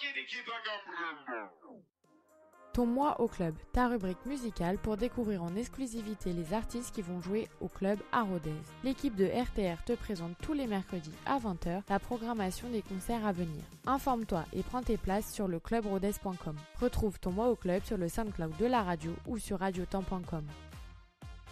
Ton mois au club, ta rubrique musicale pour découvrir en exclusivité les artistes qui vont jouer au club à Rodez. L'équipe de RTR te présente tous les mercredis à 20h la programmation des concerts à venir. Informe-toi et prends tes places sur le clubrodez.com. Retrouve ton mois au club sur le SoundCloud de la radio ou sur radiotemps.com.